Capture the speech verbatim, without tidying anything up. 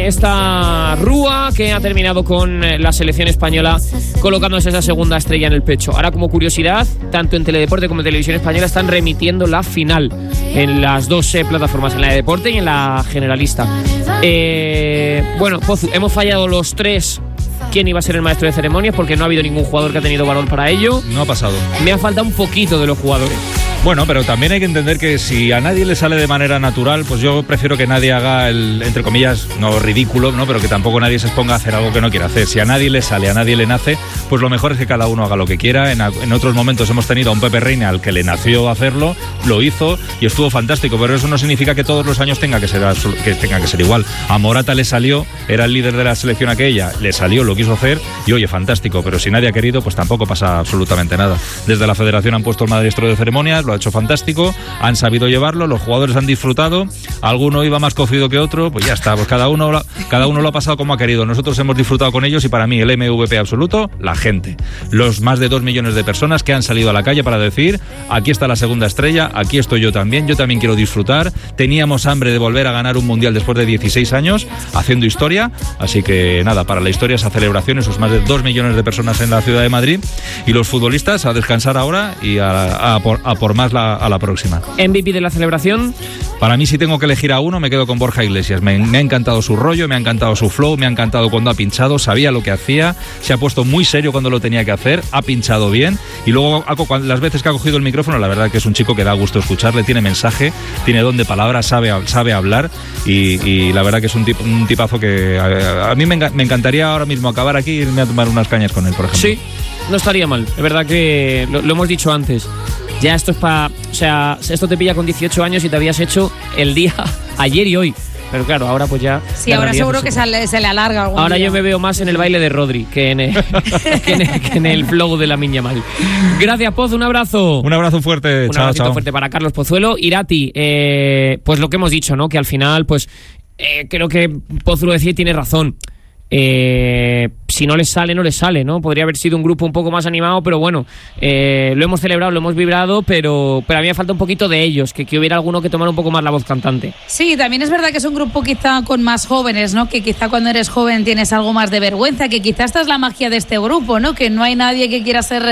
de esta rúa que ha terminado con la selección española colocándose esa segunda estrella en el pecho. Ahora, como curiosidad, tanto en Teledeporte como en Televisión Española están remitiendo la final en las dos eh, plataformas, en la de Deporte y en la Generalista. Eh, bueno, Pozu, hemos fallado los tres quién iba a ser el maestro de ceremonias porque no ha habido ningún jugador que ha tenido valor para ello. No ha pasado. Me ha faltado un poquito de los jugadores. Bueno, pero también hay que entender que si a nadie le sale de manera natural, pues yo prefiero que nadie haga el, entre comillas, no ridículo, ¿no? Pero que tampoco nadie se exponga a hacer algo que no quiere hacer. Si a nadie le sale, a nadie le nace, pues lo mejor es que cada uno haga lo que quiera. En, en otros momentos hemos tenido a un Pepe Reina al que le nació hacerlo, lo hizo y estuvo fantástico, pero eso no significa que todos los años tenga que ser, que tenga que ser igual. A Morata le salió, era el líder de la selección aquella, le salió, lo quiso hacer y oye, fantástico, pero si nadie ha querido, pues tampoco pasa absolutamente nada. Desde la federación han puesto el maestro de ceremonias, lo ha hecho fantástico, han sabido llevarlo, los jugadores han disfrutado, alguno iba más cocido que otro, pues ya está, pues cada uno, cada uno lo ha pasado como ha querido. Nosotros hemos disfrutado con ellos y para mí el M V P absoluto, la gente, los más de dos millones de personas que han salido a la calle para decir, aquí está la segunda estrella, aquí estoy yo también, yo también quiero disfrutar, teníamos hambre de volver a ganar un mundial después de dieciséis años, haciendo historia, así que nada, para la historia esa celebración, esos más de dos millones de personas en la ciudad de Madrid y los futbolistas a descansar ahora y a, a, por, a por más la, a la próxima. M V P de la celebración. Para mí, si tengo que elegir a uno, me quedo con Borja Iglesias. Me, me ha encantado su rollo, me ha encantado su flow, me ha encantado cuando ha pinchado, sabía lo que hacía, se ha puesto muy serio cuando lo tenía que hacer, ha pinchado bien y luego las veces que ha cogido el micrófono, la verdad que es un chico que da gusto escucharle, tiene mensaje, tiene don de palabras, sabe, sabe hablar y, y la verdad que es un, tip, un tipazo que a, a mí me, me encantaría ahora mismo acabar aquí y irme a tomar unas cañas con él, por ejemplo. Sí, no estaría mal, es verdad que lo, lo hemos dicho antes. Ya esto es para... O sea, esto te pilla con dieciocho años y te habías hecho el día ayer y hoy. Pero claro, ahora pues ya... Sí, ahora seguro que se le, se le alarga algún Ahora día. Yo me veo más en el baile de Rodri que en el, que en el, que en el flow de Lamine Yamal. Gracias, Poz, un abrazo. Un abrazo fuerte. Un chao, abrazo chao. fuerte para Carlos Pozuelo. Irati, eh, pues lo que hemos dicho, ¿no? Que al final, pues eh, creo que Poz lo decía y tiene razón. Eh, si no les sale, no les sale, ¿no? Podría haber sido un grupo un poco más animado, pero bueno, eh, lo hemos celebrado, lo hemos vibrado, pero, pero a mí me falta un poquito de ellos, que, que hubiera alguno que tomara un poco más la voz cantante. Sí, también es verdad que es un grupo quizá con más jóvenes, ¿no? Que quizá cuando eres joven tienes algo más de vergüenza, que quizá esta es la magia de este grupo, ¿no? Que no hay nadie que quiera ser